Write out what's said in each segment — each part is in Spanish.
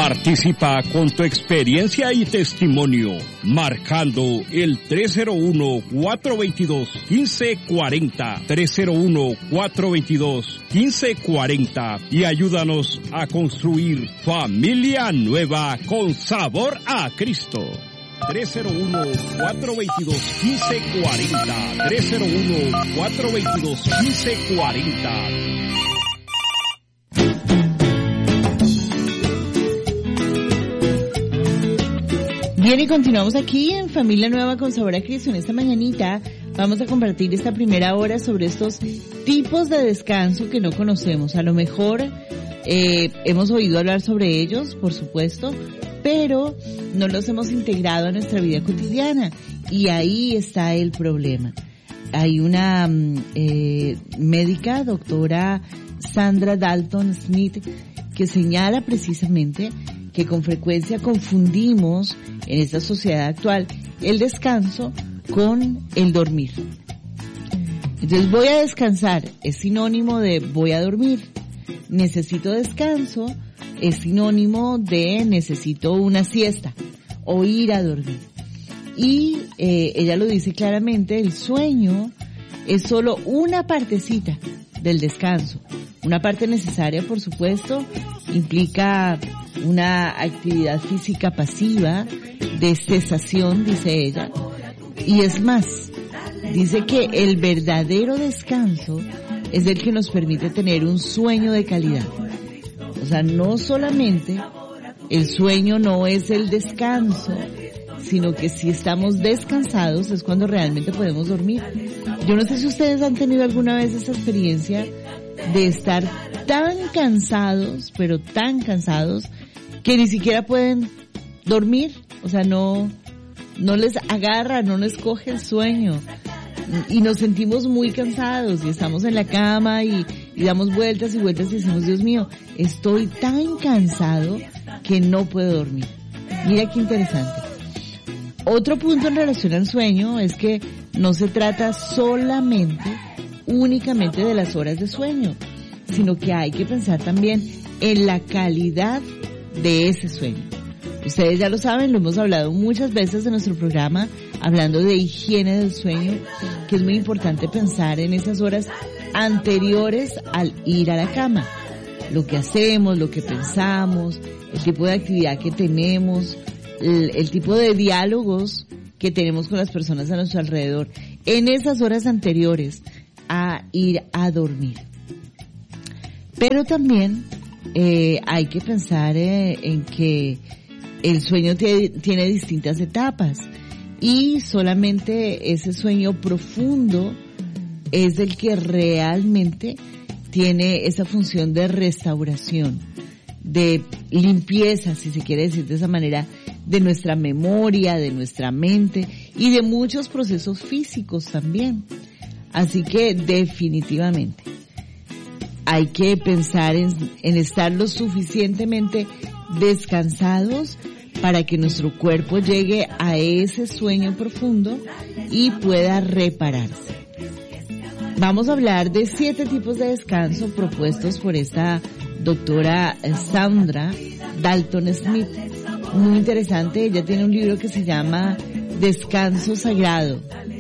Participa con tu experiencia y testimonio, marcando el 301-422-1540, 301-422-1540 y ayúdanos a construir familia nueva con sabor a Cristo. 301-422-1540, 301-422-1540. Bien, y continuamos aquí en Familia Nueva con Sabor a Cristo. En esta mañanita vamos a compartir esta primera hora sobre estos tipos de descanso que no conocemos. A lo mejor hemos oído hablar sobre ellos, por supuesto, pero no los hemos integrado a nuestra vida cotidiana. Y ahí está el problema. Hay una médica, doctora Sandra Dalton Smith, que señala precisamente que con frecuencia confundimos en esta sociedad actual el descanso con el dormir. Entonces, voy a descansar es sinónimo de voy a dormir. Necesito descanso es sinónimo de necesito una siesta o ir a dormir. Y ella lo dice claramente, el sueño es solo una partecita del descanso. Una parte necesaria, por supuesto, implica una actividad física pasiva de cesación, dice ella. Y es más, dice que el verdadero descanso es el que nos permite tener un sueño de calidad. O sea, no solamente el sueño no es el descanso, sino que si estamos descansados es cuando realmente podemos dormir. Yo no sé si ustedes han tenido alguna vez esa experiencia de estar tan cansados, pero tan cansados, que ni siquiera pueden dormir. O sea, no les agarra, no les coge el sueño. Y nos sentimos muy cansados y estamos en la cama y damos vueltas y vueltas y decimos, Dios mío, estoy tan cansado que no puedo dormir. Mira qué interesante. Otro punto en relación al sueño es que no se trata únicamente de las horas de sueño, sino que hay que pensar también en la calidad de ese sueño. Ustedes ya lo saben, lo hemos hablado muchas veces en nuestro programa, hablando de higiene del sueño, que es muy importante pensar en esas horas anteriores al ir a la cama. Lo que hacemos, lo que pensamos, el tipo de actividad que tenemos, el tipo de diálogos que tenemos con las personas a nuestro alrededor, en esas horas anteriores a ir a dormir. Pero también hay que pensar en que el sueño tiene distintas etapas y solamente ese sueño profundo es el que realmente tiene esa función de restauración, de limpieza, si se quiere decir de esa manera, de nuestra memoria, de nuestra mente y de muchos procesos físicos también. Así que definitivamente hay que pensar en estar lo suficientemente descansados para que nuestro cuerpo llegue a ese sueño profundo y pueda repararse. Vamos a hablar de 7 tipos de descanso propuestos por esta doctora Sandra Dalton Smith. Muy interesante, ella tiene un libro que se llama Descanso Sagrado.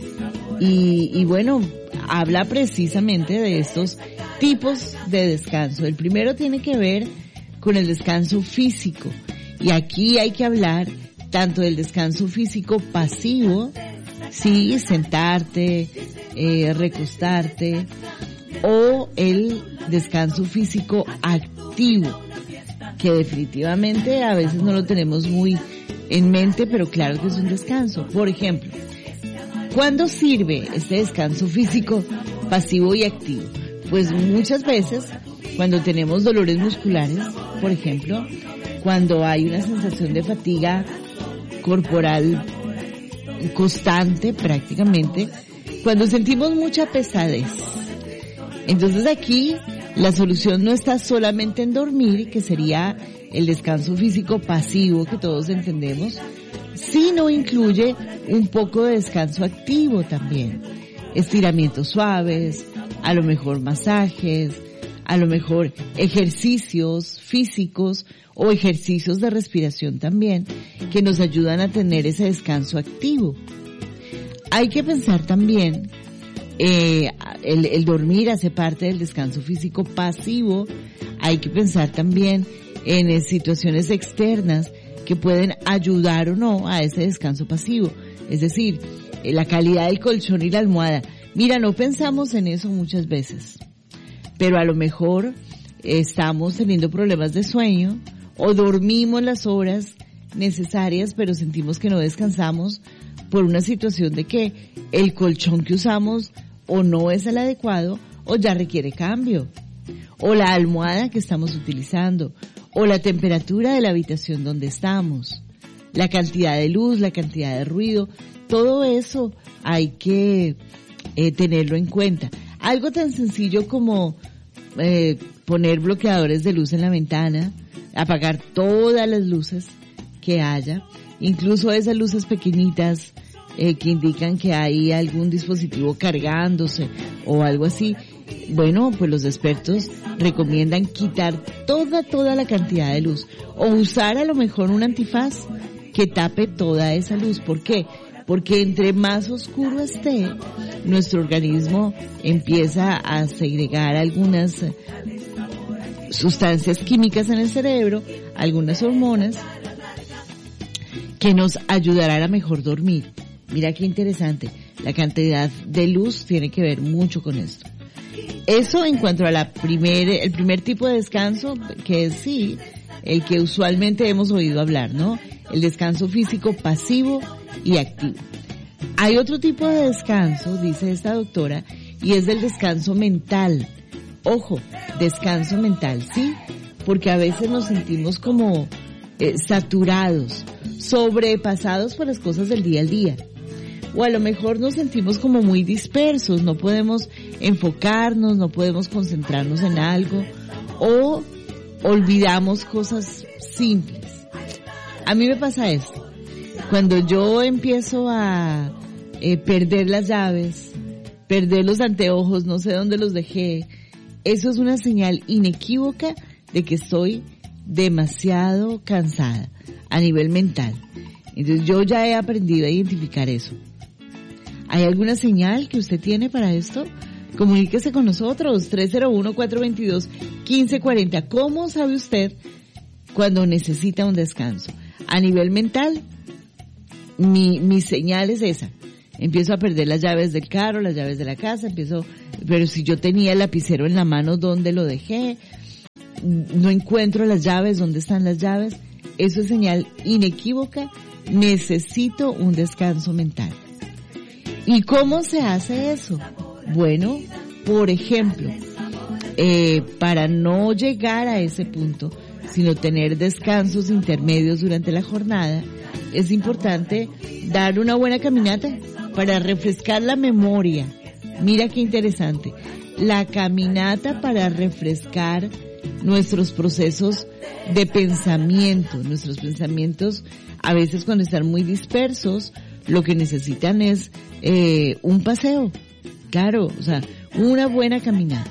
Y bueno, habla precisamente de estos tipos de descanso. El primero tiene que ver con el descanso físico. Y aquí hay que hablar tanto del descanso físico pasivo, sí, sentarte, recostarte, o el descanso físico activo, que definitivamente a veces no lo tenemos muy en mente, pero claro que es un descanso. Por ejemplo, ¿cuándo sirve este descanso físico pasivo y activo? Pues muchas veces cuando tenemos dolores musculares, por ejemplo, cuando hay una sensación de fatiga corporal constante prácticamente, cuando sentimos mucha pesadez. Entonces aquí la solución no está solamente en dormir, que sería el descanso físico pasivo que todos entendemos, sino incluye un poco de descanso activo también. Estiramientos suaves, a lo mejor masajes, a lo mejor ejercicios físicos o ejercicios de respiración también, que nos ayudan a tener ese descanso activo. Hay que pensar también, el dormir hace parte del descanso físico pasivo. Hay que pensar también en situaciones externas que pueden ayudar o no a ese descanso pasivo. Es decir, la calidad del colchón y la almohada. Mira, no pensamos en eso muchas veces, pero a lo mejor estamos teniendo problemas de sueño o dormimos las horas necesarias, pero sentimos que no descansamos por una situación de que el colchón que usamos o no es el adecuado o ya requiere cambio, o la almohada que estamos utilizando, o la temperatura de la habitación donde estamos, la cantidad de luz, la cantidad de ruido. Todo eso hay que tenerlo en cuenta. Algo tan sencillo como poner bloqueadores de luz en la ventana, apagar todas las luces que haya, incluso esas luces pequeñitas que indican que hay algún dispositivo cargándose o algo así. Bueno, pues los expertos recomiendan quitar toda la cantidad de luz o usar a lo mejor un antifaz que tape toda esa luz. ¿Por qué? Porque entre más oscuro esté, nuestro organismo empieza a segregar algunas sustancias químicas en el cerebro, algunas hormonas, que nos ayudarán a mejor dormir. Mira qué interesante, la cantidad de luz tiene que ver mucho con esto. Eso en cuanto a el primer tipo de descanso, que es sí, el que usualmente hemos oído hablar, ¿no? El descanso físico pasivo y activo. Hay otro tipo de descanso, dice esta doctora, y es del descanso mental. Ojo, descanso mental, sí, porque a veces nos sentimos como saturados, sobrepasados por las cosas del día al día. O a lo mejor nos sentimos como muy dispersos, no podemos enfocarnos, no podemos concentrarnos en algo, o olvidamos cosas simples. A mí me pasa esto. Cuando yo empiezo a perder las llaves, perder los anteojos, no sé dónde los dejé, eso es una señal inequívoca de que estoy demasiado cansada a nivel mental. Entonces yo ya he aprendido a identificar eso. ¿Hay alguna señal que usted tiene para esto? Comuníquese con nosotros, 301-422-1540. ¿Cómo sabe usted cuando necesita un descanso? A nivel mental, mi señal es esa. Empiezo a perder las llaves del carro, las llaves de la casa, pero si yo tenía el lapicero en la mano, ¿dónde lo dejé? No encuentro las llaves, ¿dónde están las llaves? Eso es señal inequívoca, necesito un descanso mental. ¿Y cómo se hace eso? Bueno, por ejemplo, para no llegar a ese punto, sino tener descansos intermedios durante la jornada, es importante dar una buena caminata para refrescar la memoria. Mira qué interesante. La caminata para refrescar nuestros procesos de pensamiento. Nuestros pensamientos, a veces cuando están muy dispersos, lo que necesitan es un paseo. Claro, o sea, una buena caminata.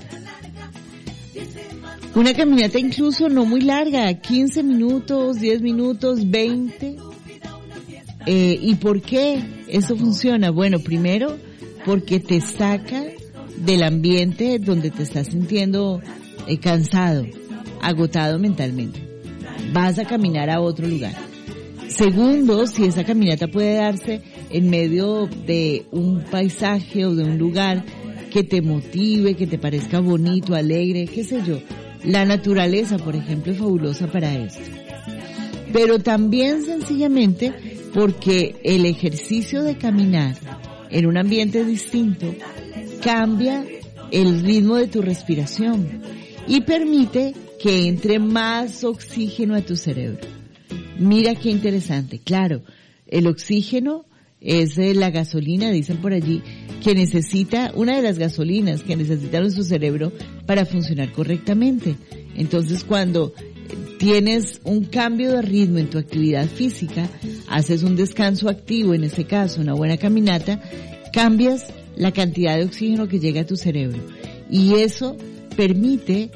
Una caminata incluso no muy larga, 15 minutos, 10 minutos, 20. ¿Y por qué eso funciona? Bueno, primero, porque te saca del ambiente donde te estás sintiendo cansado, agotado mentalmente. Vas a caminar a otro lugar. Segundo, si esa caminata puede darse en medio de un paisaje o de un lugar que te motive, que te parezca bonito, alegre, qué sé yo. La naturaleza, por ejemplo, es fabulosa para esto. Pero también sencillamente porque el ejercicio de caminar en un ambiente distinto cambia el ritmo de tu respiración y permite que entre más oxígeno a tu cerebro. Mira qué interesante. Claro, el oxígeno es la gasolina, dicen por allí, que necesita, una de las gasolinas que necesita nuestro cerebro para funcionar correctamente. Entonces, cuando tienes un cambio de ritmo en tu actividad física, haces un descanso activo, en este caso una buena caminata, cambias la cantidad de oxígeno que llega a tu cerebro. Y eso permite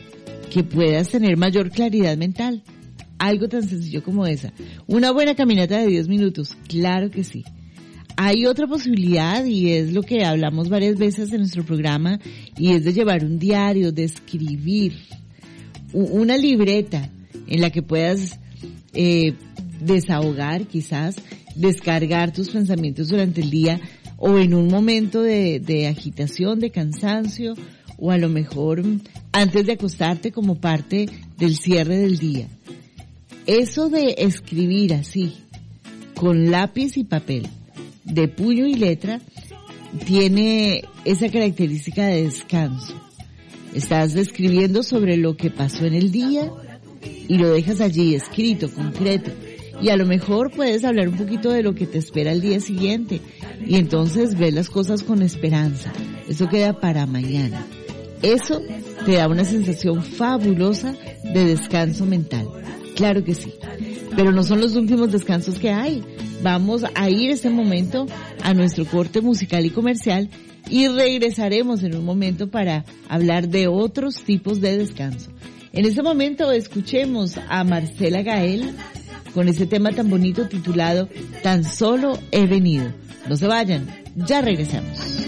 que puedas tener mayor claridad mental. Algo tan sencillo como esa. Una buena caminata de 10 minutos, claro que sí. Hay otra posibilidad y es lo que hablamos varias veces en nuestro programa y es de llevar un diario, de escribir, una libreta en la que puedas desahogar quizás, descargar tus pensamientos durante el día o en un momento de agitación, de cansancio o a lo mejor antes de acostarte como parte del cierre del día. Eso de escribir así, con lápiz y papel, de puño y letra, tiene esa característica de descanso. Estás escribiendo sobre lo que pasó en el día y lo dejas allí escrito, concreto. Y a lo mejor puedes hablar un poquito de lo que te espera el día siguiente y entonces ves las cosas con esperanza. Eso queda para mañana. Eso te da una sensación fabulosa de descanso mental. Claro que sí. Pero no son los últimos descansos que hay. Vamos a ir este momento a nuestro corte musical y comercial y regresaremos en un momento para hablar de otros tipos de descanso. En este momento escuchemos a Marcela Gael con ese tema tan bonito titulado Tan solo he venido. No se vayan, ya regresamos.